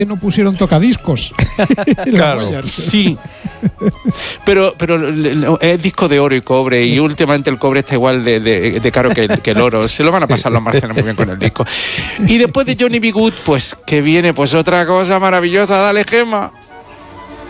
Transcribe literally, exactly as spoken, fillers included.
no pusieron tocadiscos. Claro, sí. Pero, pero es disco de oro y cobre, y últimamente el cobre está igual de, de, de caro que el, que el oro. Se lo van a pasar los marcianos muy bien con el disco. Y después de Johnny B. Good, pues que viene pues otra cosa maravillosa. Dale, Gemma.